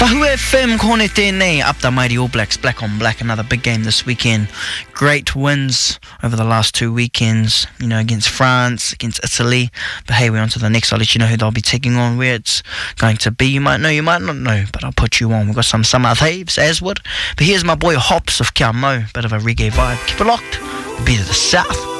Pahu FM kone tēnei, up the mighty All Blacks, black on black, another big game this weekend. Great wins over the last 2 weekends, against France, against Italy. But hey, we're on to the next. I'll let you know who they'll be taking on, where it's going to be. You might know, you might not know, but I'll put you on. We've got some summer faves, as would. But here's my boy Hops of Kia Mau, bit of a reggae vibe. Keep it locked, beat of the South.